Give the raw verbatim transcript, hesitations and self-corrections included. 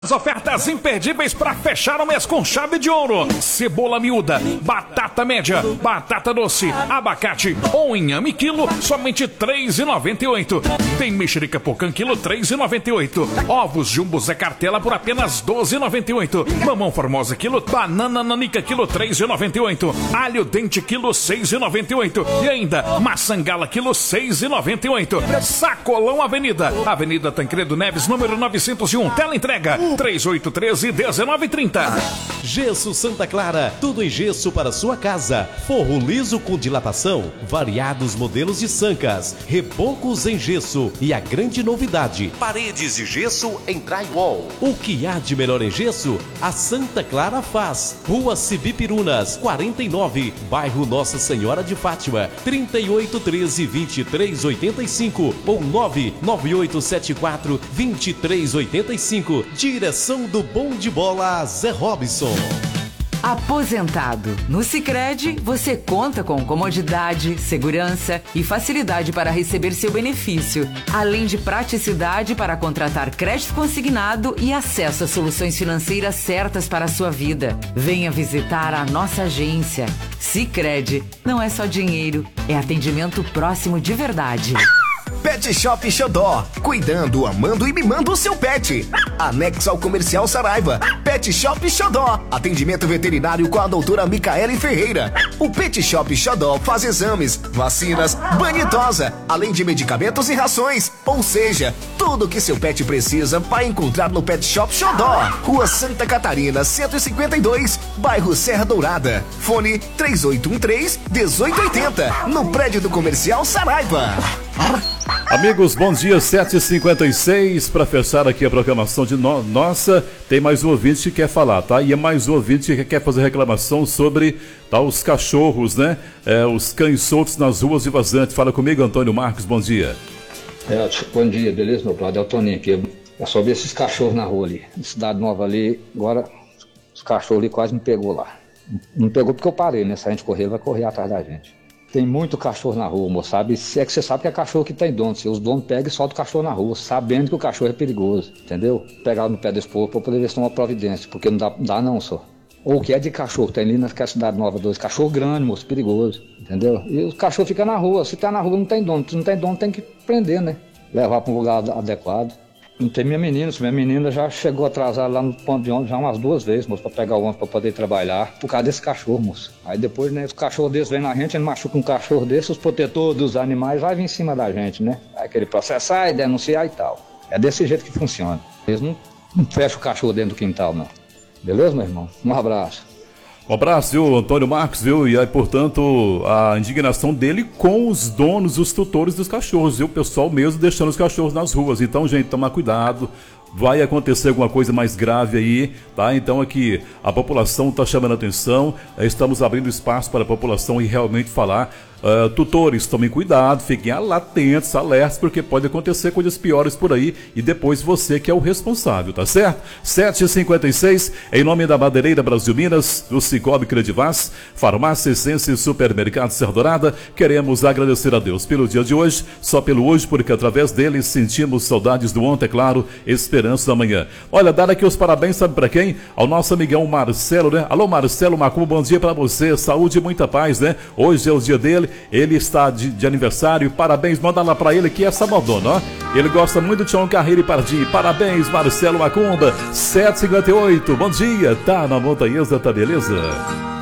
As ofertas imperdíveis para fechar o mês com chave de ouro. Cebola miúda, batata média, batata doce, abacate ou inhame quilo, somente três reais e noventa e oito centavos. Tem mexerica pocã quilo, três reais e noventa e oito centavos. Ovos Jumbo Zé Cartela por apenas doze reais e noventa e oito centavos. Mamão Formosa quilo, banana nanica quilo, três reais e noventa e oito centavos. Alho dente quilo, seis reais e noventa e oito centavos. E ainda, maçã gala quilo, seis reais e noventa e oito centavos. Sacolão Avenida, Avenida Tancredo Neves, número novecentos e um. Tela entrega três oito um três, um nove três zero. Gesso Santa Clara, tudo em gesso para sua casa. Forro liso com dilatação, variados modelos de sancas, rebocos em gesso e a grande novidade, paredes de gesso em drywall. O que há de melhor em gesso, a Santa Clara faz. Rua Cibipirunas, quarenta e nove, bairro Nossa Senhora de Fátima, trinta e oito treze, vinte e três oitenta e cinco ou nove nove oito sete quatro, vinte e três oitenta e cinco. Direção do Bom de Bola, Zé Robson. Aposentado. No Sicredi, você conta com comodidade, segurança e facilidade para receber seu benefício, além de praticidade para contratar crédito consignado e acesso a soluções financeiras certas para a sua vida. Venha visitar a nossa agência. Sicredi não é só dinheiro, é atendimento próximo de verdade. Pet Shop Xodó, cuidando, amando e mimando o seu pet. Anexo ao Comercial Saraiva. Pet Shop Xodó, atendimento veterinário com a doutora Micaele Ferreira. O Pet Shop Xodó faz exames, vacinas, banho e tosa, além de medicamentos e rações. Ou seja, tudo que seu pet precisa vai encontrar no Pet Shop Xodó. Rua Santa Catarina, cento e cinquenta e dois, bairro Serra Dourada. Fone três oito um três, um oito oito zero, no prédio do Comercial Saraiva. Amigos, bom dia, sete e cinquenta e seis, para fechar aqui a programação de no... nossa, tem mais um ouvinte que quer falar, tá? E é mais um ouvinte que quer fazer reclamação sobre tá, os cachorros, né? É, os cães soltos nas ruas de Vazante. Fala comigo, Antônio Marcos, bom dia. É, bom dia, beleza, meu brother? É o Toninho aqui. É sobre esses cachorros na rua ali, na Cidade Nova ali, agora os cachorros ali quase me pegou lá. Não pegou porque eu parei, né? Se a gente correr, ele vai correr atrás da gente. Tem muito cachorro na rua, moço, sabe? É que você sabe que é cachorro que tem dono. Se os donos pegam e soltam o cachorro na rua, sabendo que o cachorro é perigoso, entendeu? Pegar no pé desse povo pra poder ver se tem uma providência, porque não dá, dá não, só. Ou o que é de cachorro, tem ali na Cidade Nova dois, cachorro grande, moço, perigoso, entendeu? E o cachorro fica na rua, se tá na rua não tem dono, se não tem dono tem que prender, né? Levar pra um lugar adequado. Não tem minha menina, minha menina já chegou atrasada lá no ponto de ônibus já umas duas vezes, moço, pra pegar o ônibus pra poder trabalhar, por causa desse cachorro, moço. Aí depois, né, os cachorros desses vêm na gente, a gente machuca um cachorro desse, os protetores dos animais vai vir em cima da gente, né? Aí aquele processar e denunciar e tal. É desse jeito que funciona. Eles não, não fecham o cachorro dentro do quintal, não. Beleza, meu irmão? Um abraço. Um abraço, viu, Antônio Marcos, viu? E aí, portanto, a indignação dele com os donos, os tutores dos cachorros, viu? O pessoal mesmo deixando os cachorros nas ruas. Então, gente, tomar cuidado. Vai acontecer alguma coisa mais grave aí, tá? Então aqui a população está chamando a atenção, estamos abrindo espaço para a população e realmente falar. Uh, tutores, tomem cuidado, fiquem atentos, alertas, porque pode acontecer coisas piores por aí e depois você que é o responsável, tá certo? sete e cinquenta e seis, em nome da Madeireira Brasil Minas, do Cicobi Credivaz, Farmácia Essência e Supermercado Serra Dourada, queremos agradecer a Deus pelo dia de hoje, só pelo hoje, porque através dele sentimos saudades do ontem, é claro, esperança da manhã. Olha, dar aqui os parabéns, sabe para quem? Ao nosso amigão Marcelo, né? Alô Marcelo Macumba, bom dia para você, saúde e muita paz, né? Hoje é o dia dele. Ele está de, de aniversário, parabéns, manda lá pra ele que é essa modona, ó. Ele gosta muito de Tião Carreira e Pardim. Parabéns, Marcelo Macumba, sete e cinquenta e oito, bom dia, tá na montanhesa, tá beleza?